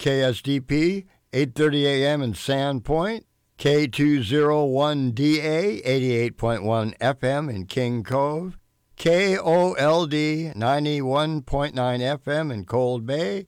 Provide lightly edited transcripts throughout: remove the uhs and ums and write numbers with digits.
KSDP, 8:30 a.m. in Sandpoint, K201DA, 88.1 FM in King Cove, KOLD, 91.9 FM in Cold Bay,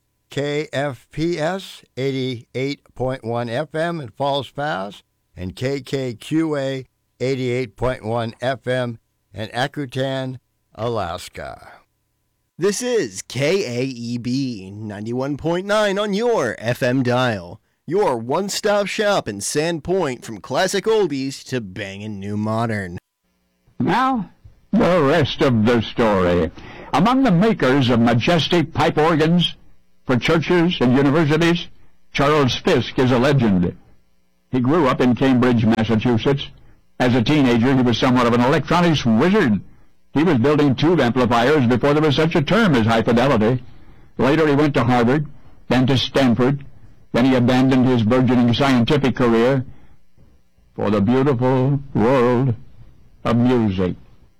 KFPS, 88.1 FM in Falls Pass, and KKQA, 88.1 FM in Akutan, Alaska. This is KAEB 91.9 on your FM dial. Your one-stop shop in Sandpoint, from classic oldies to bangin' new modern. Now, the rest of the story. Among the makers of majestic pipe organs for churches and universities, Charles Fisk is a legend. He grew up in Cambridge, Massachusetts. As a teenager, he was somewhat of an electronics wizard. He was building tube amplifiers before there was such a term as high fidelity. Later he went to Harvard, then to Stanford. Then he abandoned his burgeoning scientific career for the beautiful world of music.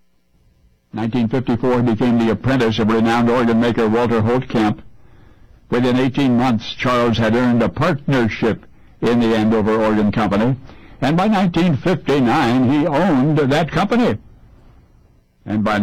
1954, he became the apprentice of renowned organ maker Walter Holtkamp. Within 18 months, Charles had earned a partnership in the Andover Organ Company, and by 1959, he owned that company. And by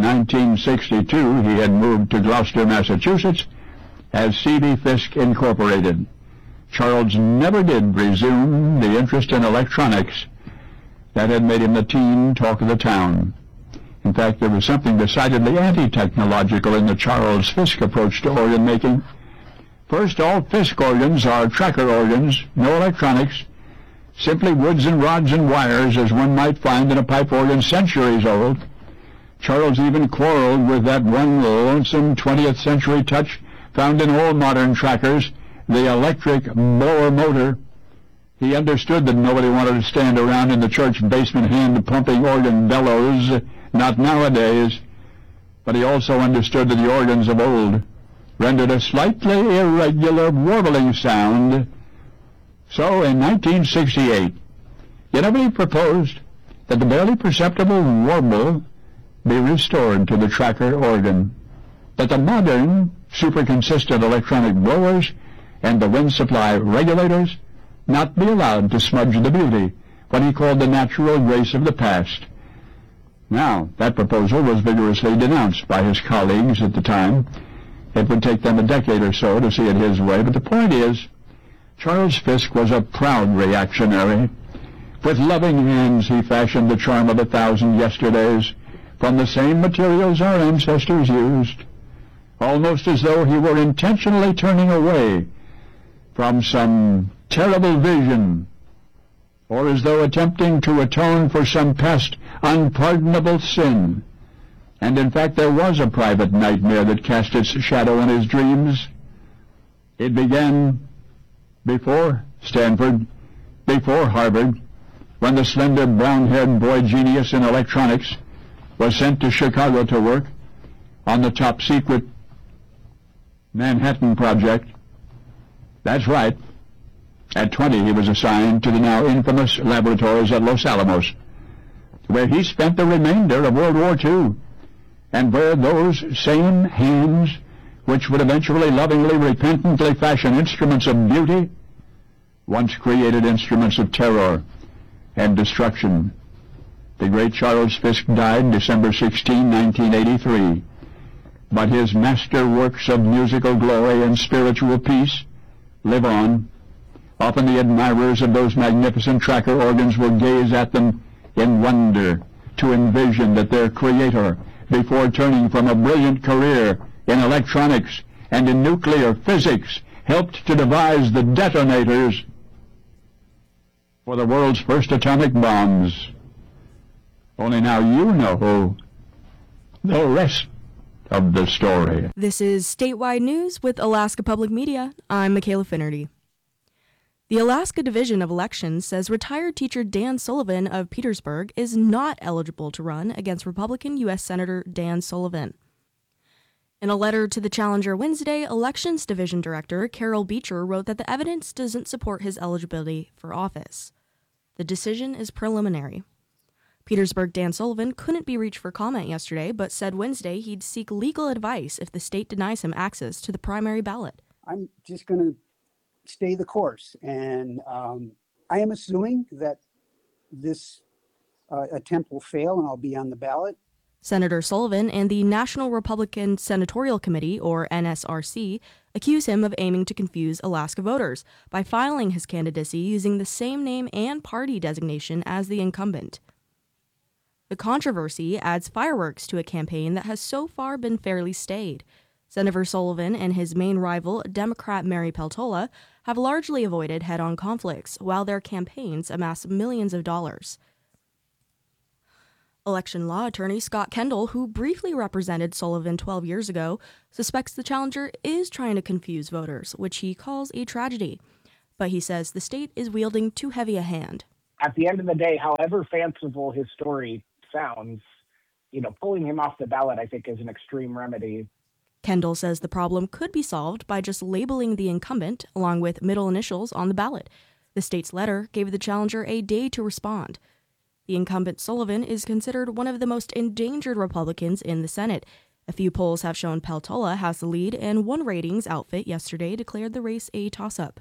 1962, he had moved to Gloucester, Massachusetts, as C.B. Fisk Incorporated. Charles never did resume the interest in electronics that had made him the teen talk of the town. In fact, there was something decidedly anti-technological in the Charles Fisk approach to organ making. First, all Fisk organs are tracker organs, no electronics, simply woods and rods and wires as one might find in a pipe organ centuries old. Charles even quarreled with that one lonesome 20th century touch found in all modern trackers, the electric blower motor. He understood that nobody wanted to stand around in the church basement hand-pumping organ bellows, not nowadays. But he also understood that the organs of old rendered a slightly irregular warbling sound. So in 1968, he proposed that the barely perceptible warble be restored to the tracker organ, that the modern super-consistent electronic blowers and the wind supply regulators not be allowed to smudge the beauty, what he called the natural grace of the past. Now, that proposal was vigorously denounced by his colleagues at the time. It would take them a decade or so to see it his way, but the point is, Charles Fisk was a proud reactionary. With loving hands, he fashioned the charm of 1,000 yesterdays from the same materials our ancestors used, almost as though he were intentionally turning away from some terrible vision, or as though attempting to atone for some past unpardonable sin. And in fact, there was a private nightmare that cast its shadow on his dreams. It began before Stanford, before Harvard, when the slender brown-haired boy genius in electronics was sent to Chicago to work on the top-secret Manhattan Project. That's right. At 20, he was assigned to the now infamous laboratories at Los Alamos, where he spent the remainder of World War II, and where those same hands, which would eventually lovingly, repentantly fashion instruments of beauty, once created instruments of terror and destruction. The great Charles Fisk died December 16, 1983, but his masterworks of musical glory and spiritual peace live on. Often the admirers of those magnificent tracker organs will gaze at them in wonder to envision that their creator, before turning from a brilliant career in electronics and in nuclear physics, helped to devise the detonators for the world's first atomic bombs. Only now you know the rest of the story. This is Statewide News with Alaska Public Media. I'm Michaela Finnerty. The Alaska Division of Elections says retired teacher Dan Sullivan of Petersburg is not eligible to run against Republican U.S. Senator Dan Sullivan. In a letter to the Challenger Wednesday, Elections Division Director Carol Beecher wrote that the evidence doesn't support his eligibility for office. The decision is preliminary. Petersburg Dan Sullivan couldn't be reached for comment yesterday, but said Wednesday he'd seek legal advice if the state denies him access to the primary ballot. I'm just going to stay the course. And I am assuming that this attempt will fail and I'll be on the ballot. Senator Sullivan and the National Republican Senatorial Committee, or NSRC, accuse him of aiming to confuse Alaska voters by filing his candidacy using the same name and party designation as the incumbent. The controversy adds fireworks to a campaign that has so far been fairly staid. Senator Sullivan and his main rival, Democrat Mary Peltola, have largely avoided head-on conflicts, while their campaigns amass millions of dollars. Election law attorney Scott Kendall, who briefly represented Sullivan 12 years ago, suspects the challenger is trying to confuse voters, which he calls a tragedy. But he says the state is wielding too heavy a hand. At the end of the day, however fanciful his story sounds, pulling him off the ballot, I think, is an extreme remedy. Kendall says the problem could be solved by just labeling the incumbent along with middle initials on the ballot. The state's letter gave the challenger a day to respond. The incumbent Sullivan is considered one of the most endangered Republicans in the Senate. A few polls have shown Peltola has the lead, and one ratings outfit yesterday declared the race a toss-up.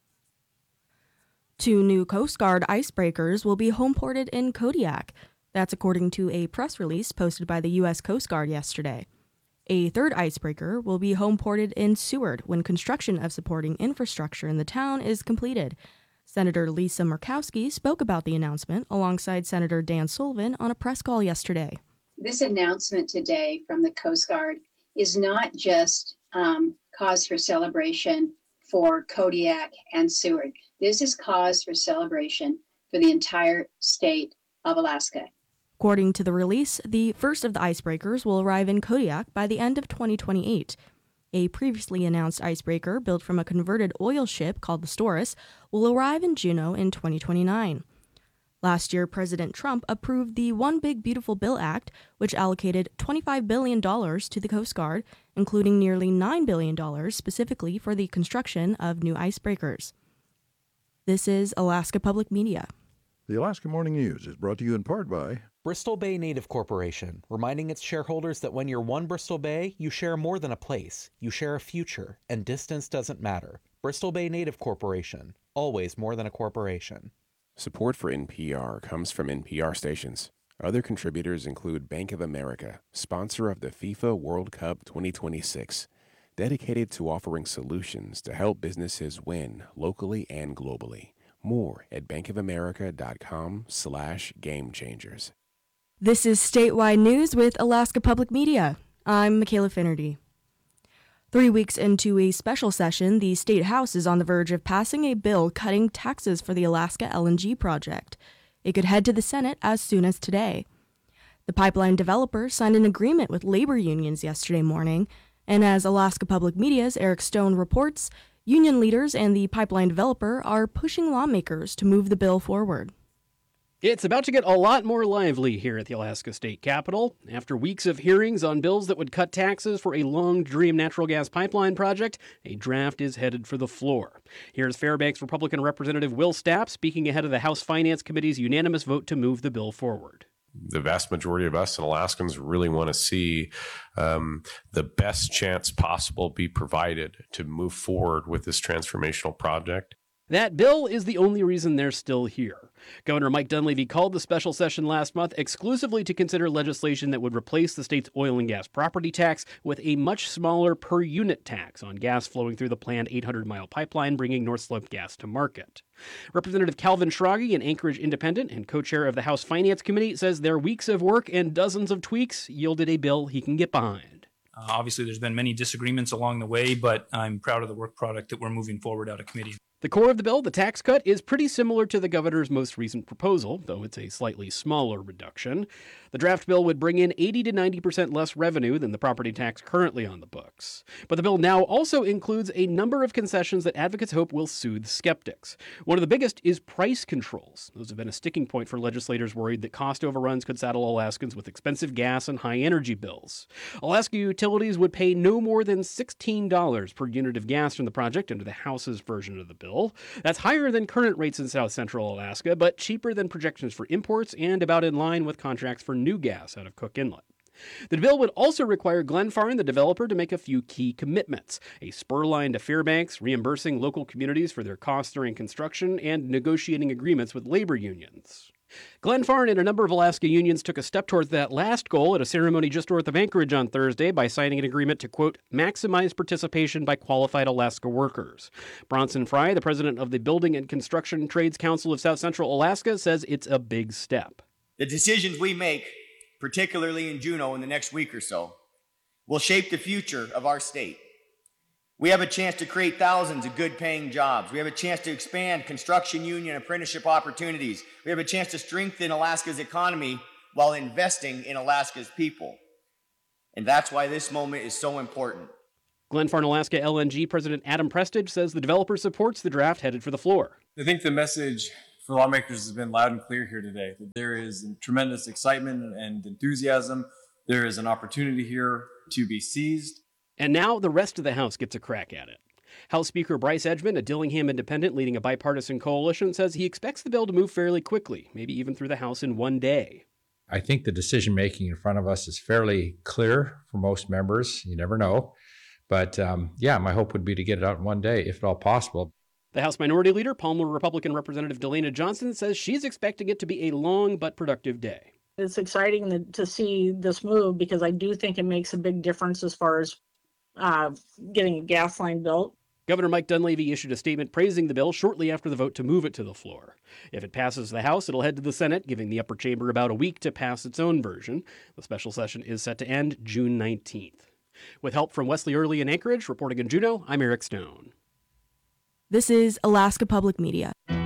2 new Coast Guard icebreakers will be homeported in Kodiak. That's according to a press release posted by the U.S. Coast Guard yesterday. A third icebreaker will be homeported in Seward when construction of supporting infrastructure in the town is completed. Senator Lisa Murkowski spoke about the announcement alongside Senator Dan Sullivan on a press call yesterday. This announcement today from the Coast Guard is not just cause for celebration for Kodiak and Seward. This is cause for celebration for the entire state of Alaska. According to the release, the first of the icebreakers will arrive in Kodiak by the end of 2028. A previously announced icebreaker built from a converted oil ship called the Storis will arrive in Juneau in 2029. Last year, President Trump approved the One Big Beautiful Bill Act, which allocated $25 billion to the Coast Guard, including nearly $9 billion specifically for the construction of new icebreakers. This is Alaska Public Media. The Alaska Morning News is brought to you in part by Bristol Bay Native Corporation, reminding its shareholders that when you're one Bristol Bay, you share more than a place. You share a future, and distance doesn't matter. Bristol Bay Native Corporation, always more than a corporation. Support for NPR comes from NPR stations. Other contributors include Bank of America, sponsor of the FIFA World Cup 2026, dedicated to offering solutions to help businesses win locally and globally. More at bankofamerica.com/gamechangers. This is Statewide News with Alaska Public Media. I'm Michaela Finnerty. 3 weeks into a special session, the State House is on the verge of passing a bill cutting taxes for the Alaska LNG project. It could head to the Senate as soon as today. The pipeline developer signed an agreement with labor unions yesterday morning, and as Alaska Public Media's Eric Stone reports, union leaders and the pipeline developer are pushing lawmakers to move the bill forward. It's about to get a lot more lively here at the Alaska State Capitol. After weeks of hearings on bills that would cut taxes for a long-dreamed natural gas pipeline project, a draft is headed for the floor. Here's Fairbanks Republican Representative Will Stapp speaking ahead of the House Finance Committee's unanimous vote to move the bill forward. The vast majority of us and Alaskans really want to see the best chance possible be provided to move forward with this transformational project. That bill is the only reason they're still here. Governor Mike Dunleavy called the special session last month exclusively to consider legislation that would replace the state's oil and gas property tax with a much smaller per-unit tax on gas flowing through the planned 800-mile pipeline bringing North Slope gas to market. Representative Calvin Schrage, an Anchorage independent and co-chair of the House Finance Committee, says their weeks of work and dozens of tweaks yielded a bill he can get behind. Obviously, there's been many disagreements along the way, but I'm proud of the work product that we're moving forward out of committee. The core of the bill, the tax cut, is pretty similar to the governor's most recent proposal, though it's a slightly smaller reduction. The draft bill would bring in 80 to 90% less revenue than the property tax currently on the books. But the bill now also includes a number of concessions that advocates hope will soothe skeptics. One of the biggest is price controls. Those have been a sticking point for legislators worried that cost overruns could saddle Alaskans with expensive gas and high energy bills. Alaska utilities would pay no more than $16 per unit of gas from the project under the House's version of the bill. That's higher than current rates in South Central Alaska, but cheaper than projections for imports and about in line with contracts for new gas out of Cook Inlet. The bill would also require Glenfarne, the developer, to make a few key commitments: a spur line to Fairbanks, reimbursing local communities for their costs during construction, and negotiating agreements with labor unions. Glenfarne and a number of Alaska unions took a step towards that last goal at a ceremony just north of Anchorage on Thursday by signing an agreement to, quote, maximize participation by qualified Alaska workers. Bronson Fry, the president of the Building and Construction Trades Council of South Central Alaska, says it's a big step. The decisions we make, particularly in Juneau in the next week or so, will shape the future of our state. We have a chance to create thousands of good-paying jobs. We have a chance to expand construction union apprenticeship opportunities. We have a chance to strengthen Alaska's economy while investing in Alaska's people. And that's why this moment is so important. Glenfarne, Alaska LNG President Adam Prestage says the developer supports the draft headed for the floor. I think the message for lawmakers has been loud and clear here today. That there is tremendous excitement and enthusiasm. There is an opportunity here to be seized. And now the rest of the House gets a crack at it. House Speaker Bryce Edgman, a Dillingham independent leading a bipartisan coalition, says he expects the bill to move fairly quickly, maybe even through the House in one day. I think the decision making in front of us is fairly clear for most members. You never know. But my hope would be to get it out in one day, if at all possible. The House Minority Leader, Palmer Republican Representative Delana Johnson, says she's expecting it to be a long but productive day. It's exciting to see this move because I do think it makes a big difference as far as getting a gas line built. Governor Mike Dunleavy issued a statement praising the bill shortly after the vote to move it to the floor. If it passes the House, it'll head to the Senate, giving the upper chamber about a week to pass its own version. The special session is set to end June 19th. With help from Wesley Early in Anchorage, reporting in Juneau, I'm Eric Stone. This is Alaska Public Media.